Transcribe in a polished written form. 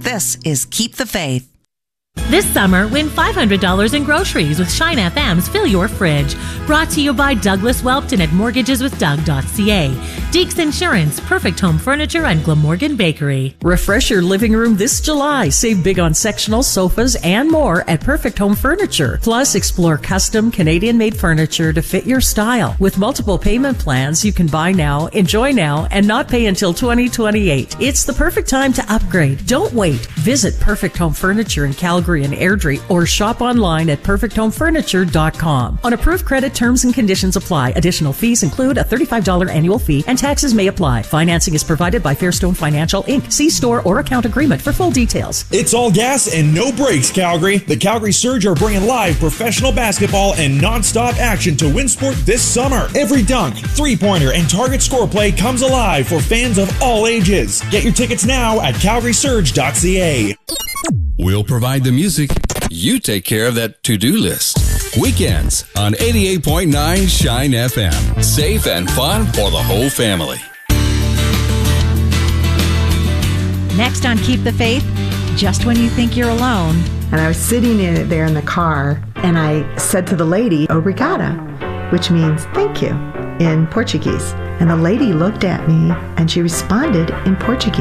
This is Keep the Faith. This summer, win $500 in groceries with Shine FM's Fill Your Fridge. Brought to you by Douglas Welpton at mortgageswithdoug.ca, Deeks Insurance, Perfect Home Furniture, and Glamorgan Bakery. Refresh your living room this July. Save big on sectionals, sofas, and more at Perfect Home Furniture. Plus, explore custom Canadian-made furniture to fit your style. With multiple payment plans, you can buy now, enjoy now, and not pay until 2028. It's the perfect time to upgrade. Don't wait. Visit Perfect Home Furniture in Calgary and Airdrie or shop online at perfecthomefurniture.com. On approved credit, terms and conditions apply. Additional fees include a $35 annual fee and taxes may apply. Financing is provided by Fairstone Financial Inc. See store or account agreement for full details. It's all gas and no brakes, Calgary. The Calgary Surge are bringing live professional basketball and non-stop action to Winsport this summer. Every dunk, three-pointer, and target score play comes alive for fans of all ages. Get your tickets now at calgarysurge.ca. We'll provide the music. You take care of that to-do list. Weekends on 88.9 Shine FM. Safe and fun for the whole family. Next on Keep the Faith, just when you think you're alone. And I was sitting there in the car, and I said to the lady, "Obrigada," which means thank you in Portuguese. And the lady looked at me, and she responded in Portuguese.